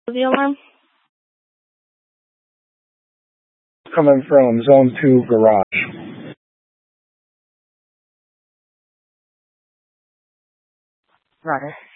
The alarm? Coming from Zone 2 Garage. Roger.